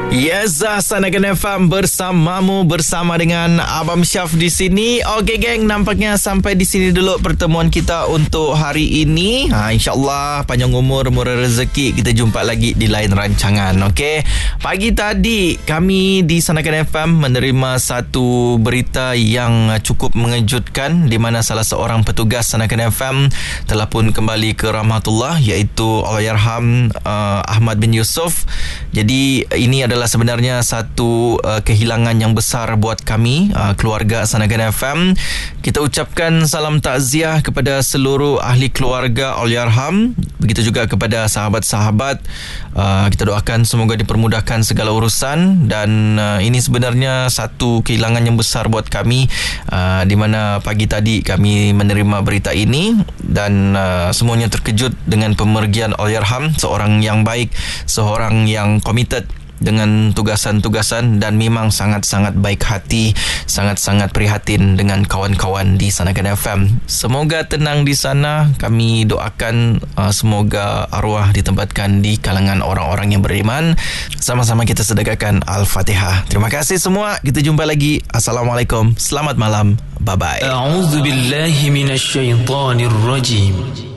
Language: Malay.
Yes, Sanakan FM bersamamu, bersama dengan Abang Syaf di sini. Okey geng, nampaknya sampai di sini dulu pertemuan kita untuk hari ini. InsyaAllah panjang umur, murah rezeki. Kita jumpa lagi di lain rancangan. Okey, pagi tadi kami di Sanakan FM menerima satu berita yang cukup mengejutkan, di mana salah seorang petugas Sanakan FM telah pun kembali ke rahmatullah, iaitu Allahyarham Ahmad bin Yusuf. Jadi ini adalah sebenarnya satu kehilangan yang besar buat kami, keluarga Sanakan FM. Kita ucapkan salam takziah kepada seluruh ahli keluarga Allahyarham, begitu juga kepada sahabat-sahabat. Kita doakan semoga dipermudahkan segala urusan, dan ini sebenarnya satu kehilangan yang besar buat kami, di mana pagi tadi kami menerima berita ini, dan semuanya terkejut dengan pemergian Allahyarham, seorang yang baik, seorang yang committed dengan tugasan-tugasan, dan memang sangat-sangat baik hati, sangat-sangat prihatin dengan kawan-kawan di Sanakan FM. Semoga tenang di sana. Kami doakan semoga arwah ditempatkan di kalangan orang-orang yang beriman. Sama-sama kita sedekahkan Al-Fatihah. Terima kasih semua. Kita jumpa lagi. Assalamualaikum. Selamat malam. Bye-bye. A'udzu billahi minasyaitonir rajim.